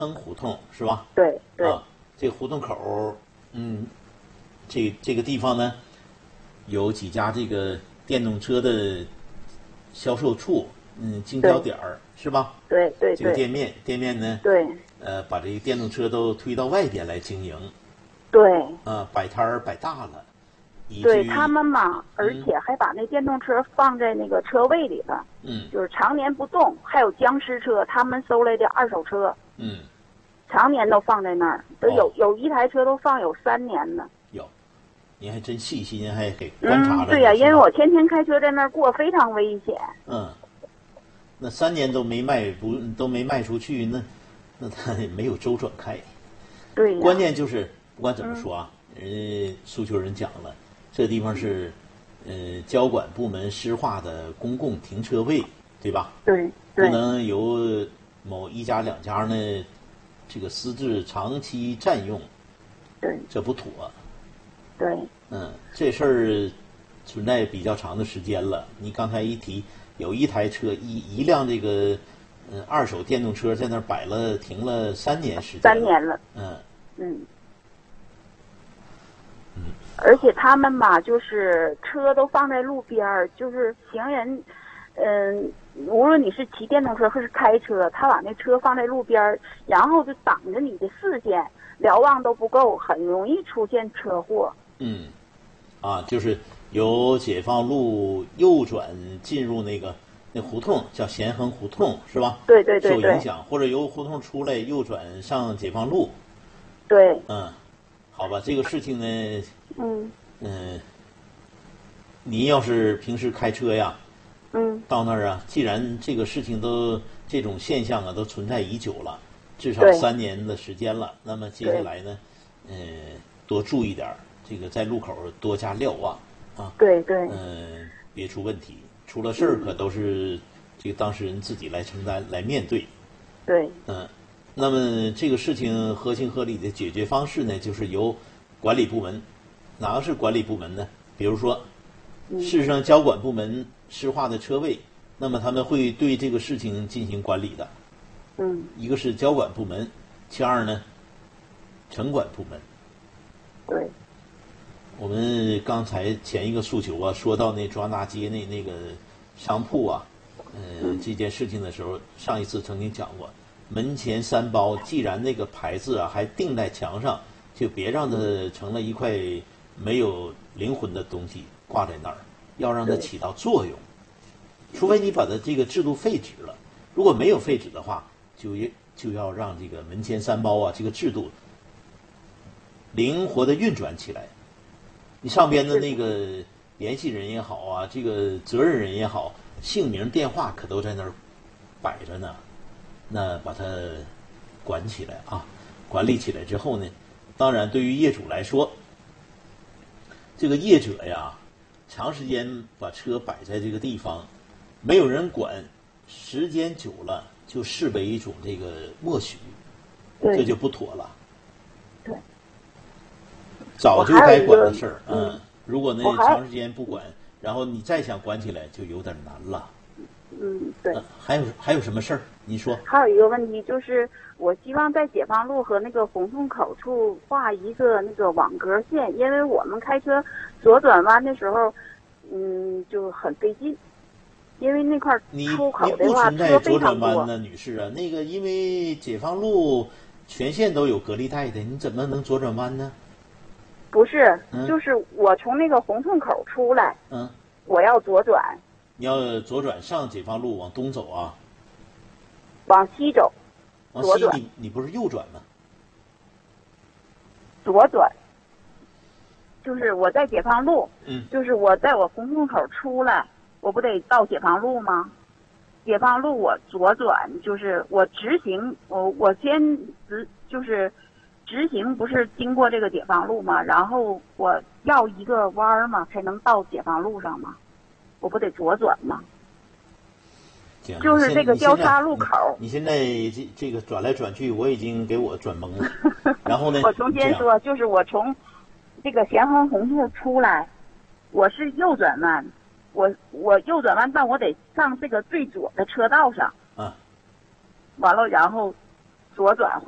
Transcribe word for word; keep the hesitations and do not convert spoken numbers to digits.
亨胡同是吧？ 对对。 啊，这个胡同口，嗯，这这个地方呢，有几家这个电动车的销售处，嗯，经销点儿是吧？ 对对对。 这个店面店面呢， 对。 呃，把这个电动车都推到外边来经营。 对。 啊，摆摊儿摆大了。 对他们嘛，而且还把那电动车放在那个车位里头， 嗯， 就是常年不动。还有僵尸车，他们收来的二手车， 嗯， 常年都放在那儿，都有、 哦、 有一台车都放有三年呢。 有，您还真细心，还给观察着。 嗯，对呀、啊，因为我天天开车在那儿过，非常危险。 嗯，那三年都没卖不都没卖出去，那那他也没有周转开。 对、啊。 关键就是不管怎么说啊，人家诉求人讲了。这地方是，呃，交管部门施划的公共停车位，对吧？ 对。对。 不能由某一家两家呢，这个私自长期占用。 对。 这不妥。 对。 嗯，这事儿存在比较长的时间了。你刚才一提，有一台车一一辆这个，嗯，二手电动车在那儿摆了停了三年时间。 三年了。 嗯。 嗯。 嗯， 而且他们吧，就是车都放在路边儿，就是行人，嗯，无论你是骑电动车还是开车，他把那车放在路边儿，然后就挡着你的视线，瞭望都不够，很容易出现车祸。 嗯，啊，就是由解放路右转进入那个那胡同，叫咸亨胡同，是吧？ 对对对对。 受影响，或者由胡同出来右转上解放路。 对。 嗯。好吧，这个事情呢， 嗯嗯，您要是平时开车呀， 嗯， 到那儿啊，既然这个事情都这种现象啊都存在已久了，至少三年的时间了，那么接下来呢，呃，多注意点儿，这个在路口多加瞭望啊。 对对。 嗯，别出问题，出了事儿可都是这个当事人自己来承担、来面对。 对。 嗯。那么这个事情合情合理的解决方式呢，就是由管理部门，哪个是管理部门呢？比如说，事实上交管部门施划的车位，那么他们会对这个事情进行管理的。 嗯。 一个是交管部门，其二呢，城管部门。 对。 我们刚才前一个诉求啊，说到那庄大街那那个商铺啊，呃，这件事情的时候，上一次曾经讲过。门前三包，既然那个牌子啊还钉在墙上，就别让它成了一块没有灵魂的东西挂在那儿，要让它起到作用。除非你把它这个制度废止了，如果没有废止的话，就也就要让这个门前三包啊这个制度灵活的运转起来。你上边的那个联系人也好啊，这个责任人也好，姓名电话可都在那儿摆着呢。那把它管起来啊，管理起来之后呢，当然对于业主来说，这个业者呀，长时间把车摆在这个地方，没有人管，时间久了就视为一种这个默许，这就不妥了。 对。 早就该管的事儿， 嗯， 如果呢长时间不管，然后你再想管起来，就有点难了。 嗯，对。 呃、还有还有什么事儿？你说。 还有一个问题就是，我希望在解放路和那个胡同口处画一个那个网格线，因为我们开车左转弯的时候，嗯，就很费劲，因为那块出口的话车非常多。 你不存在左转弯呢，女士啊，那个因为解放路全线都有隔离带的，你怎么能左转弯呢？ 不是， 嗯、 就是我从那个胡同口出来， 嗯， 我要左转。 你要左转上解放路往东走啊？ 往西走， 往西你你不是右转吗？ 左转，就是我在解放路， 嗯， 就是我在我胡同口出来，我不得到解放路吗？解放路我左转，就是我直行，我我先直就是直行，不是经过这个解放路吗？然后我要一个弯儿嘛，才能到解放路上嘛。我不得左转吗？就是这个交叉路口。 你现在这这个转来转去，我已经给我转懵了。然后呢？ 我重新说，就是我从这个咸亨胡同出来，我是右转弯，我我右转弯，但我得上这个最左的车道上。 啊。 完了，然后左转。